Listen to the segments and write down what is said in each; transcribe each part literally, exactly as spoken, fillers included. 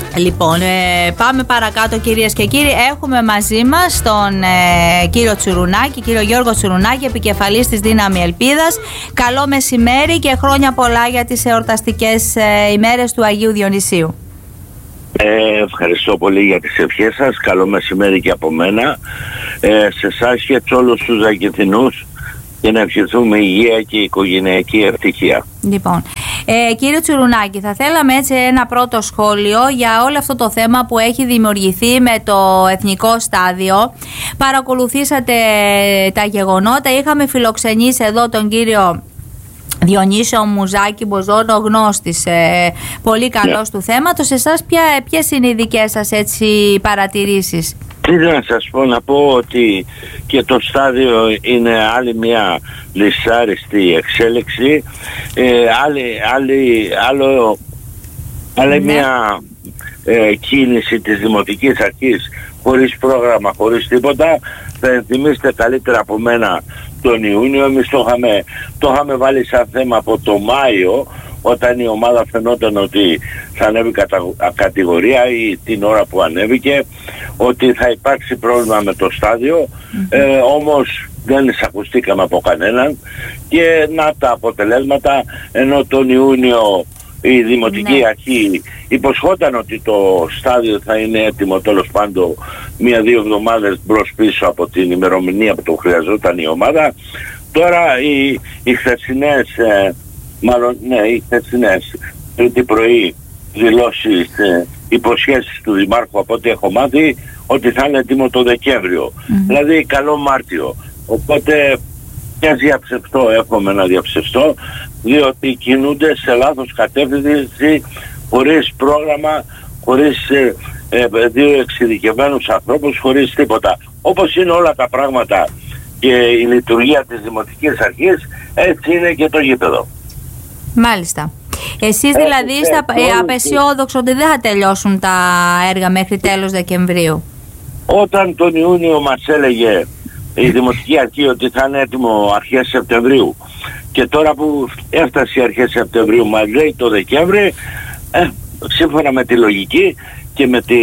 Λοιπόν, ε, πάμε παρακάτω κυρίες και κύριοι. Έχουμε μαζί μας τον ε, κύριο Τσουρουνάκη, κύριο Γιώργο Τσουρουνάκη, επικεφαλής της Δύναμη Ελπίδας. Καλό μεσημέρι και χρόνια πολλά για τις εορταστικές ε, ημέρες του Αγίου Διονυσίου. Ε, ευχαριστώ πολύ για τις ευχές σας. Καλό μεσημέρι και από μένα. Ε, σε εσάς και σε όλους τους Αγγιθινούς, και να ευχηθούμε υγεία και οικογενειακή ευτυχία. Λοιπόν, ε, κύριε Τσουρουνάκη, θα θέλαμε έτσι ένα πρώτο σχόλιο για όλο αυτό το θέμα που έχει δημιουργηθεί με το Εθνικό Στάδιο. Παρακολουθήσατε τα γεγονότα, είχαμε φιλοξενήσει εδώ τον κύριο Διονύσιο Μουζάκη Μποζόνο, γνώστης, ε, πολύ καλός yeah. του θέματος. Εσάς ποια, ποιες είναι οι δικές σας έτσι παρατηρήσεις? Τι να σας πω, να πω ότι και το στάδιο είναι άλλη μια λυσάριστη εξέλιξη, ε, άλλη, άλλη, άλλο, άλλη ναι. μια ε, κίνηση της Δημοτικής Αρχής χωρίς πρόγραμμα, χωρίς τίποτα. Θα ενθυμίστε καλύτερα από μένα τον Ιούνιο, εμείς το είχαμε, το είχαμε βάλει σαν θέμα από το Μάιο, όταν η ομάδα φαινόταν ότι θα ανέβει κατα... κατηγορία ή την ώρα που ανέβηκε, ότι θα υπάρξει πρόβλημα με το στάδιο, mm-hmm. ε, όμως δεν εισακουστήκαμε από κανέναν και να τα αποτελέσματα, ενώ τον Ιούνιο η Δημοτική ναι. Αρχή υποσχόταν ότι το στάδιο θα είναι έτοιμο τέλος πάντων μία-δύο εβδομάδες μπρος πίσω από την ημερομηνία που το χρειαζόταν η ομάδα. Τώρα οι, οι χθεσινές ε, μάλλον ναι, οι χθεσινές τρίτη πρωί δηλώσεις, ε, υποσχέσεις του Δημάρχου, από ό,τι έχω μάθει, ότι θα είναι έτοιμο το Δεκέμβριο. Mm-hmm. Δηλαδή καλό Μάρτιο. Οπότε και ας διαψευστώ, εύχομαι να διαψευστώ, διότι κινούνται σε λάθος κατεύθυνση, χωρίς πρόγραμμα, χωρίς ε, ε, δύο εξειδικευμένους ανθρώπους, χωρίς τίποτα. Όπως είναι όλα τα πράγματα και η λειτουργία της Δημοτικής Αρχής, έτσι είναι και το γήπεδο. Μάλιστα. Εσείς δηλαδή είστε απεσιόδοξοι ότι δεν θα τελειώσουν τα έργα μέχρι τέλος Δεκεμβρίου? Όταν τον Ιούνιο μας έλεγε η Δημοτική Αρχή ότι θα είναι έτοιμο αρχές Σεπτεμβρίου, και τώρα που έφτασε αρχές Σεπτεμβρίου μας λέει το Δεκέμβρη, ε, σύμφωνα με τη λογική και με τη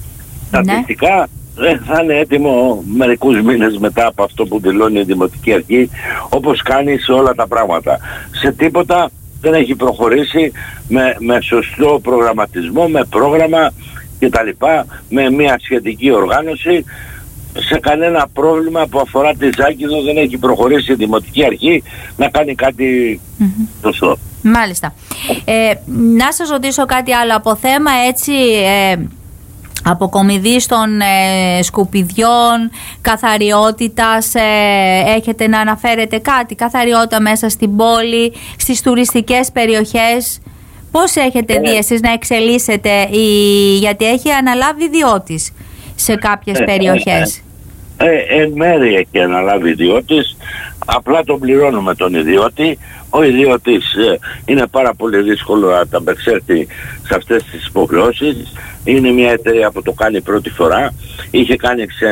στατιστικά, ναι. ε, θα είναι έτοιμο μερικούς μήνες μετά από αυτό που δηλώνει η Δημοτική Αρχή, όπως κάνει σε όλα τα πράγματα. Σε τίποτα δεν έχει προχωρήσει με, με σωστό προγραμματισμό, με πρόγραμμα κτλ, με μια σχετική οργάνωση. Σε κανένα πρόβλημα που αφορά τη Ζάκηδο δεν έχει προχωρήσει η Δημοτική Αρχή να κάνει κάτι mm-hmm. σωστό. Μάλιστα. Ε, να σας ρωτήσω κάτι άλλο από θέμα έτσι... Ε... αποκομιδής των ε, σκουπιδιών, καθαριότητας, ε, έχετε να αναφέρετε κάτι, καθαριότητα μέσα στην πόλη, στις τουριστικές περιοχές, πώς έχετε ε, δει εσείς να εξελίσσετε, η, γιατί έχει αναλάβει ιδιώτης σε κάποιες ε, περιοχές. Ε, ε, ε, εν μέρει έχει αναλάβει ιδιώτης, απλά τον πληρώνουμε τον ιδιώτη. Ο ιδιώτης ε, είναι πάρα πολύ δύσκολο να τα απεξέλθει σε αυτές τις υποχρεώσεις. Είναι μια εταιρεία που το κάνει πρώτη φορά. Είχε κάνει σε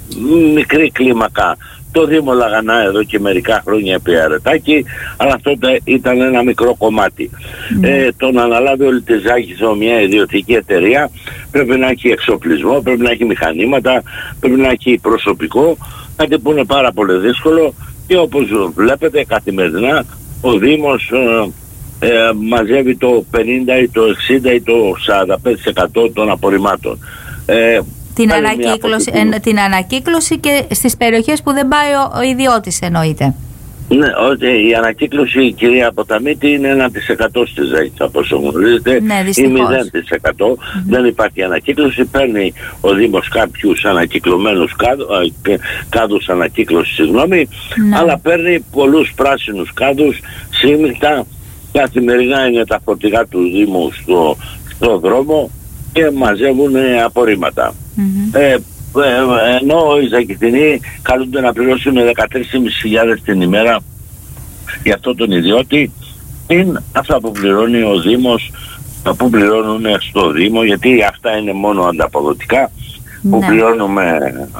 μικρή κλίμακα το Δήμο Λαγανά εδώ και μερικά χρόνια επί Αρετάκη, αλλά αυτό ήταν ένα μικρό κομμάτι. Mm. Ε, το να αναλάβει όλη τη Ζάκηδο μια ιδιωτική εταιρεία πρέπει να έχει εξοπλισμό, πρέπει να έχει μηχανήματα, πρέπει να έχει προσωπικό, κάτι που είναι πάρα πολύ δύσκολο, και όπως βλέπετε καθημερινά ο Δήμος ε, ε, μαζεύει το πενήντα ή το εξήντα ή το σαράντα πέντε τοις εκατό των απορριμμάτων. Ε, την, ανακύκλωση, ε, την ανακύκλωση και στις περιοχές που δεν πάει ο, ο ιδιώτης εννοείται. Ναι, ότι η ανακύκλωση, κυρία Ποταμίτη, είναι ένα τοις εκατό στη Ζάκηδο, όπως γνωρίζετε, ναι, ή μηδέν τοις εκατό. Mm-hmm. Δεν υπάρχει ανακύκλωση. Παίρνει ο Δήμος κάποιους ανακυκλωμένους κάδου, κάδους ανακύκλωση, συγγνώμη, ναι. αλλά παίρνει πολλούς πράσινους κάδους σύμμυχτα. Καθημερινά είναι τα φορτηγά του Δήμου στο, στο δρόμο και μαζεύουν απορρίμματα. Mm-hmm. Ε, ενώ οι Ζακηθινοί καλούνται να πληρώσουν δεκατρείς χιλιάδες πεντακόσιες την ημέρα για αυτό τον ιδιώτη, είναι αυτά που πληρώνει ο Δήμος, που πληρώνουν στο Δήμο, γιατί αυτά είναι μόνο ανταποδοτικά που ναι. πληρώνουμε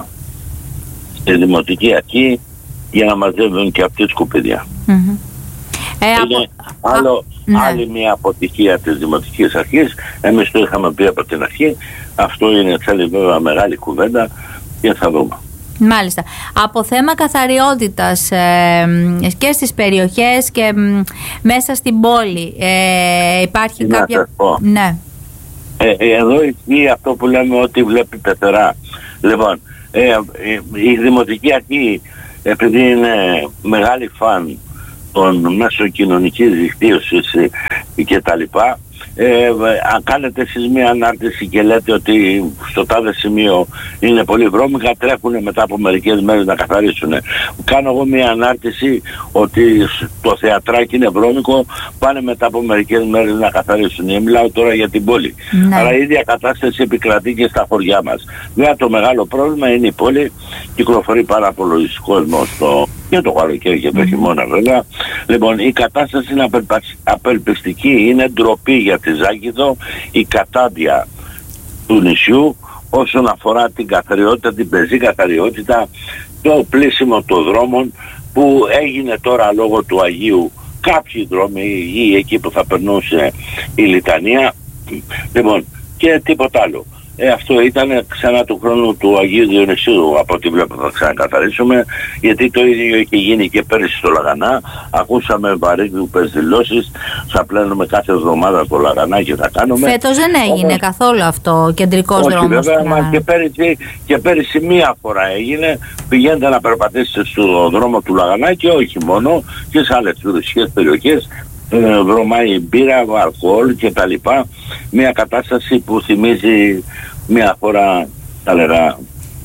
στη Δημοτική Αρχή για να μαζεύουν και αυτοί σκουπίδια. Mm-hmm. Ε, είναι από... άλλο, Ναι. Άλλη μια αποτυχία της Δημοτικής Αρχής. Εμείς το είχαμε πει από την αρχή. Αυτό είναι, θέλει βέβαια μεγάλη κουβέντα και θα δούμε. Μάλιστα. Από θέμα καθαριότητας ε, και στις περιοχές και μ, μέσα στην πόλη ε, υπάρχει να κάποια... πω. Ναι. Ε, εδώ ισχύει αυτό που λέμε ότι βλέπει πεθερά. Λοιπόν, ε, ε, η Δημοτική Αρχή, επειδή είναι μεγάλη φαν των μέσων κοινωνικής δικτύωσης και τα λοιπά, Ε, αν κάνετε εσείς μια ανάρτηση και λέτε ότι στο τάδε σημείο είναι πολύ βρώμικα, τρέχουν μετά από μερικές μέρες να καθαρίσουν. Κάνω εγώ μια ανάρτηση ότι το θεατράκι είναι βρώμικο, πάνε μετά από μερικές μέρες να καθαρίσουν. Μιλάω τώρα για την πόλη. Ναι. Αλλά η ίδια κατάσταση επικρατεί και στα χωριά μας. Βέβαια το μεγάλο πρόβλημα είναι η πόλη, κυκλοφορεί πάρα πολύ κόσμο στο... και το καλοκαίρι και το mm. χειμώνα βέβαια. Λοιπόν, η κατάσταση είναι απελπιστική, είναι ντροπή για τη Ζάκυνθο, η κατάντια του νησιού όσον αφορά την καθαριότητα, την πεζή καθαριότητα, το πλήσιμο των δρόμων που έγινε τώρα λόγω του Αγίου, κάποιοι δρόμοι ή εκεί που θα περνούσε η Λιτανία, λοιπόν, και τίποτα άλλο. Ε, αυτό ήταν ξανά του χρόνου του Αγίου Διονυσίου, από ό,τι βλέπω θα ξανακαθαρίσουμε, γιατί το ίδιο είχε γίνει και πέρυσι στο Λαγανά. Ακούσαμε βαρύγδουπες δηλώσεις, θα πλένουμε κάθε εβδομάδα το Λαγανά και θα κάνουμε. Φέτος δεν έγινε Όμως, καθόλου αυτό, κεντρικός όχι, δρόμος. Βέβαια, μα και, πέρυσι, και πέρυσι μία φορά έγινε, πηγαίνετε να περπατήσετε στο δρόμο του Λαγανά και όχι μόνο, και σε άλλες τουριστικές περιοχές. Ε, βρωμάει μπύρα, αλκοόλ και τα λοιπά, μια κατάσταση που θυμίζει μια χώρα, θα λέγα,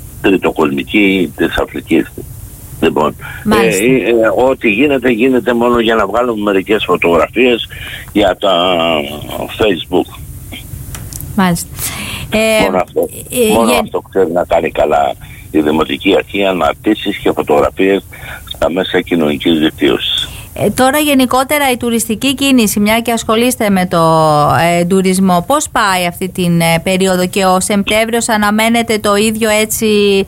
τριτοκοσμική της Αφρικής. Λοιπόν, ε, ε, ό,τι γίνεται γίνεται μόνο για να βγάλουμε μερικές φωτογραφίες για τα Facebook. Μάλιστα. Ε, μόνο αυτό, ε, μόνο ε, αυτό ξέρει να κάνει καλά η Δημοτική Αρχή, αναρτήσεις και φωτογραφίες στα μέσα κοινωνικής δικτύωσης. Ε, τώρα γενικότερα η τουριστική κίνηση, μια και ασχολείστε με το ε, τουρισμό, πώς πάει αυτή την ε, περίοδο, και ο Σεπτέμβριος αναμένεται το ίδιο έτσι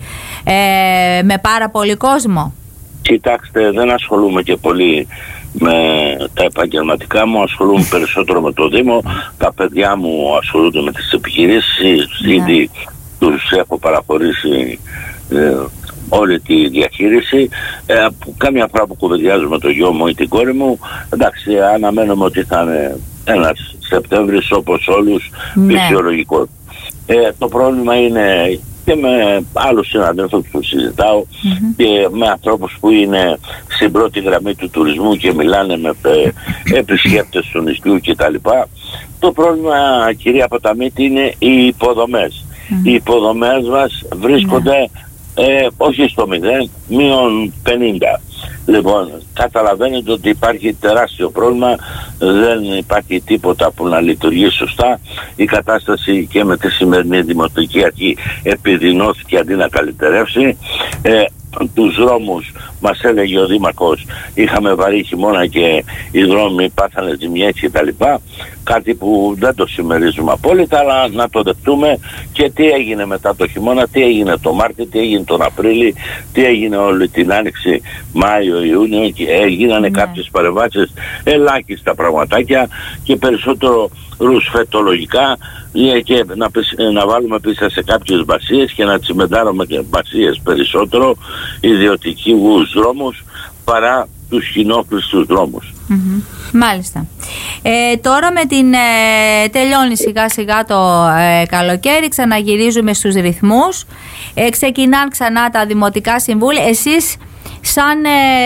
ε, με πάρα πολύ κόσμο? Κοιτάξτε, δεν ασχολούμαι και πολύ με τα επαγγελματικά μου, ασχολούμαι περισσότερο με το Δήμο. Τα παιδιά μου ασχολούνται με τις επιχειρήσεις, ναι. Ήδη τους έχω παραχωρήσει ε, όλη τη διαχείριση. Ε, κάμια φορά που κουβεντιάζω με το γιο μου ή την κόρη μου, εντάξει, αναμένουμε ότι θα είναι ένας Σεπτέμβρης όπως όλους, ναι. Φυσιολογικός. Ε, το πρόβλημα είναι, και με άλλους συναδέλφους που συζητάω, mm-hmm. και με ανθρώπους που είναι στην πρώτη γραμμή του τουρισμού και μιλάνε με ε, επισκέπτες του νησιού κτλ. Το πρόβλημα, κυρία Ποταμίτη, είναι οι υποδομές. Mm-hmm. Οι υποδομές μας βρίσκονται mm-hmm. Ε, όχι στο μηδέν, μείον πενήντα. Λοιπόν, καταλαβαίνετε ότι υπάρχει τεράστιο πρόβλημα, δεν υπάρχει τίποτα που να λειτουργεί σωστά. Η κατάσταση και με τη σημερινή Δημοτική Αρχή επιδεινώθηκε αντί να καλυτερεύσει. Ε, τους δρόμους, μας έλεγε ο Δήμαρχος, είχαμε βαρύ χειμώνα και οι δρόμοι πάθανε ζημιές και τα λοιπά, κάτι που δεν το συμμερίζουμε απόλυτα, αλλά να το δεχτούμε. Και τι έγινε μετά το χειμώνα, τι έγινε το Μάρτιο, τι έγινε τον Απρίλιο, τι έγινε όλη την Άνοιξη, Μάιο, Ιούνιο, και έγινανε mm. κάποιες παρεμβάσεις, ελάχιστα πραγματάκια και περισσότερο ρουσφετολογικά, και να, να βάλουμε πίσω σε κάποιες μπασίες και να τσιμεντάρουμε και μπασίες περισσότερο, ιδιωτικούς δρόμους παρά τους κοινόχρηστους δρόμους. Mm-hmm. Μάλιστα. Ε, τώρα με την ε, τελειώνει σιγά σιγά το ε, καλοκαίρι, ξαναγυρίζουμε στους ρυθμούς, ε, ξεκινάν ξανά τα δημοτικά συμβούλια. Εσείς σαν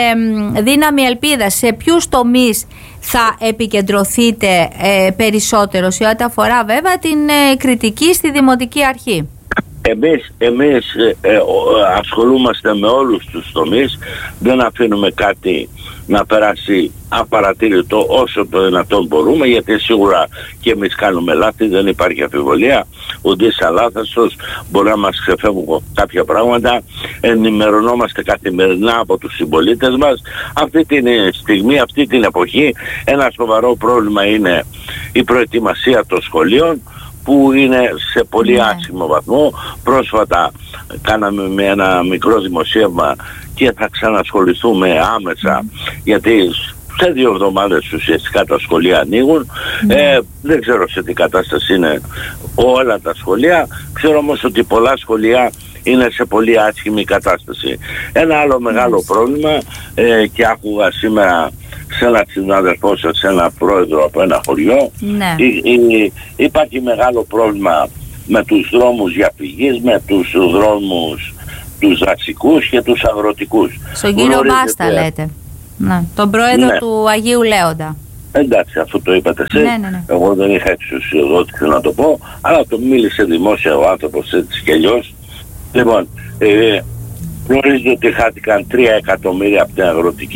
ε, δύναμη ελπίδας, σε ποιους τομείς θα επικεντρωθείτε ε, περισσότερο, σε ό,τι αφορά βέβαια την ε, κριτική στη Δημοτική Αρχή? Εμείς, εμείς ε, ε, ασχολούμαστε με όλους τους τομείς, δεν αφήνουμε κάτι να περάσει απαρατήρητο όσο το δυνατόν μπορούμε, γιατί σίγουρα και εμείς κάνουμε λάθη, δεν υπάρχει αμφιβολία, ούτε σαν λάθος μπορεί να μας ξεφεύγουν κάποια πράγματα. Ενημερωνόμαστε καθημερινά από τους συμπολίτες μας. Αυτή τη στιγμή, αυτή την εποχή, ένα σοβαρό πρόβλημα είναι η προετοιμασία των σχολείων, που είναι σε πολύ yeah. άσχημο βαθμό. Πρόσφατα κάναμε με ένα μικρό δημοσίευμα και θα ξανασχοληθούμε άμεσα, mm. γιατί σε δύο εβδομάδες ουσιαστικά τα σχολεία ανοίγουν. Mm. Ε, δεν ξέρω σε τι κατάσταση είναι όλα τα σχολεία. Ξέρω όμως ότι πολλά σχολεία είναι σε πολύ άσχημη κατάσταση. Ένα άλλο μεγάλο mm. πρόβλημα, ε, και άκουγα σήμερα σε ένα συνάδελφό σας, σε ένα πρόεδρο από ένα χωριό, ναι. Υ, υ, υπάρχει μεγάλο πρόβλημα με τους δρόμους διαφυγής, με τους δρόμους τους δασικούς και τους αγροτικούς. Στον κύριο Μπάστα λέτε. Ναι. Τον πρόεδρο ναι. του Αγίου Λέοντα. Εντάξει, αφού το είπατε εσείς, ναι, ναι, ναι. εγώ δεν είχα εξουσιοδότηση να το πω, αλλά το μίλησε δημόσια ο άνθρωπος έτσι και αλλιώς. Λοιπόν, ε, γνωρίζετε ότι χάθηκαν τρία εκατομμύρια από την αγροτική